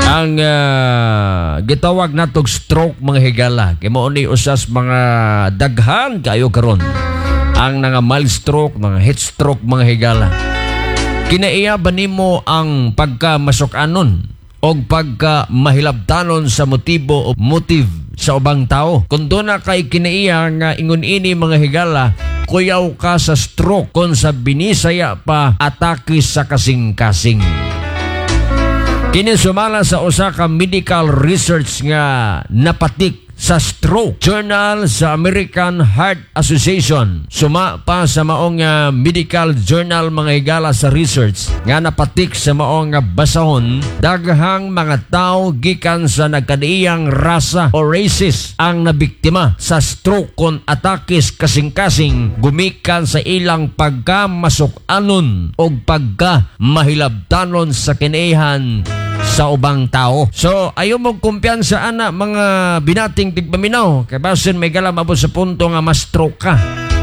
Ang gitawag natog stroke mga higala. Kaya mo ni usas mga daghan kayo karon. Ang nga mild stroke, mga heat stroke mga higala. Kinaiya ba nimo ang pagka-masukanon o pagka-mahilabtanon sa motibo o motive sa ubang tao? Kung doon na kay kinaiya nga ingon ini mga higala, kuyaw ka sa stroke kung sa binisaya pa atake sa kasing-kasing. Kini sumala sa usa ka medical research nga napatik sa stroke journal sa American Heart Association. Suma pa sa maong medical journal mga higala sa research nga napatik sa maong basahon, daghang mga tao gikan sa nagkadaiyang rasa o races ang nabiktima sa stroke kon atakes kasing-kasing gumikan sa ilang pagkamasok-anon o pagkamahilabtanon sa kinaihan sa ubang tao. So, ayaw mong kumpiyansa ana mga binating tigpaminaw. Kaya basin may galam abot sa punto nga ma-stroke ka.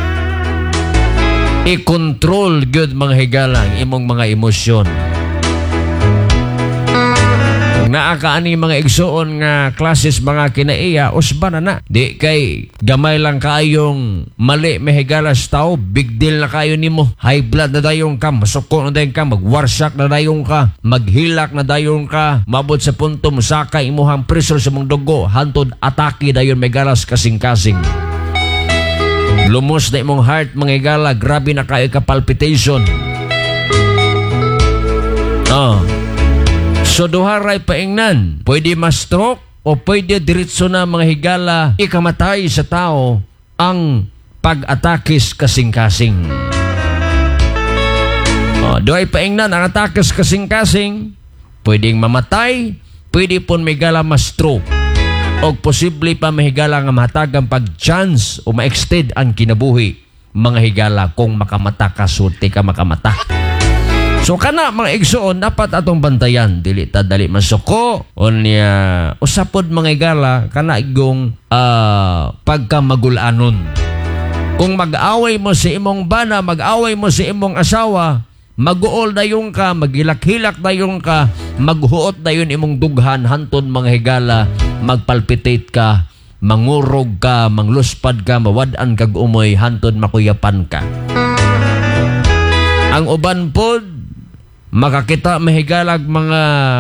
I-control good mga higalang imong mga emosyon. Kung naakaani mga igsuon nga klases mga kinaiya, usba na. Di kay gamay lang kayong mali may higalas tao, big deal na kayo nimo. High blood na dayong ka, masuko na dayong ka, magwarsak na dayong ka, maghilak na dayong ka, mabot sa punto musaka imuhang pressure sa mong dugo, hantod atake dayon may galas kasing-kasing. Lumos na imong heart mga higala, grabe na kayo ka palpitation. So duharay paingnan, pwede ma-stroke o pwede diretso na mga higala ikamatay sa tao ang pag-atakis kasing-kasing. Duhay paingnan ang atakis kasing-kasing, pwedeng mamatay, pwede pon may higala ma-stroke o posible pa may higala nga mahatagang pag-chance o ma-extend ang kinabuhi mga higala kung makamata ka, sulti ka makamata. So kana mga igsuon dapat atong bantayan, dili ta dali masuko unya usapod mga higala kana igong pagkamagulanon. Kung mag-away mo sa imong bana, mag-away mo sa imong asawa, mag-uol dayon ka, magilak-hilak dayon ka, maghuot dayon imong dughan hantod mga higala, magpalpitate ka, mangurog ka, mangluspad ka, mawad-an kag umoy hantod makuyapan ka. Ang uban pod makakita mahigalag mga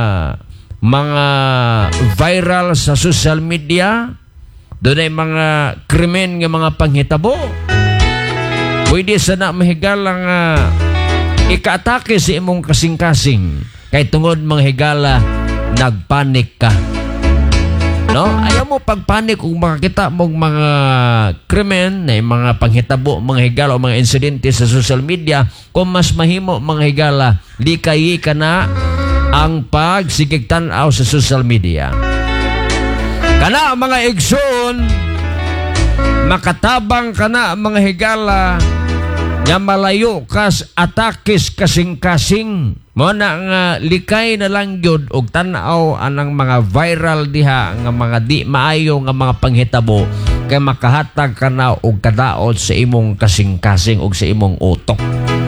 viral sa social media, doon ay mga krimen ng mga panghitabo. Pwede sana mahigalang ika-atake sa imong kasing-kasing kay tungod mga higala nagpanik ka. No? Ayaw mo pagpanik kung makakita mong mga krimen na mga panghitabo, mga higala o mga insidente sa social media. Kung mas mahimo mga higala, likayi ka na ang pagsigigtanaw sa social media. Kana mga igsoon, makatabang ka na mga higala nga malayo kas atakis kasing-kasing. Mo na nga likay na lang yun og tanaw anang mga viral diha nga mga di maayo nga mga panghitabo kay makahatag ka na og kadaot sa imong kasing-kasing og sa imong utok.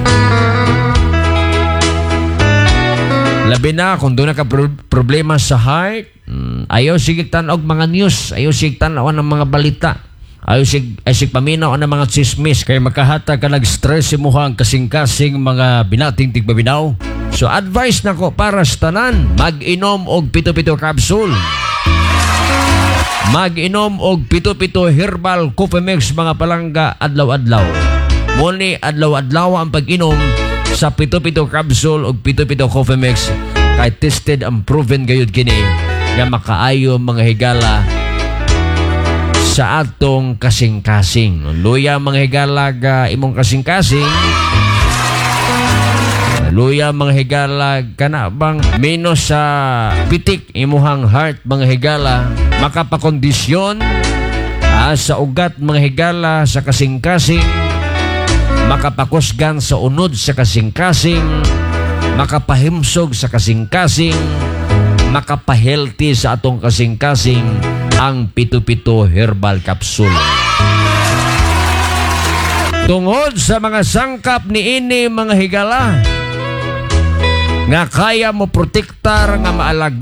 Labi na kung doon na ka problema sa heart, ayaw sige tanog mga news, ayaw sige tanaw ng mga balita, ayaw sig paminaw ng mga chismis kay makahatag ka nag-stress imuhang kasing-kasing mga binating tigbabinaw. So advice nako para sa tanan, mag-inom og pito-pito capsule. Mag-inom og pito-pito herbal coffee mix mga palangga adlaw-adlaw. Muni adlaw-adlaw ang pag-inom sa pito-pito capsule og pito-pito coffee mix kay tested and proven gayud kini nga makaayo mga higala sa atong kasing-kasing. Luya mga higala imong kasing-kasing. Luya mga higala kana bang minus sa pitik imuhang heart mga higala, makapakondisyon sa ugat mga higala sa kasing-kasing, makapakusgan sa unod sa kasing-kasing, makapahimsog sa kasing-kasing, makapahealthy sa atong kasing-kasing ang pito-pito herbal capsule. Tungod sa mga sangkap ni ini mga higala nga kaya mo protektar nga maalaga